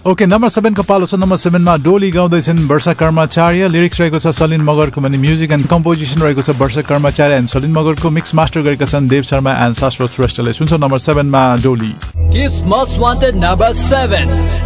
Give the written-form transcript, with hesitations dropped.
Okay number 7 को पालो छ। नम्बर 7 मा डोली गाउँदैछन् वर्षा कर्मचार्य, लिरिक्स रहेको छ सलिन मगरको भने म्युजिक एन्ड कम्पोजिसन रहेको छ वर्षा कर्मचार्य एन्ड सलिन मगरको, मिक्स मास्टर गरेका छन् देव शर्मा एन्ड शाश्वत श्रेष्ठले। सुन्छौँ नम्बर 7 मा डोली। Gifts Most Wanted number 7.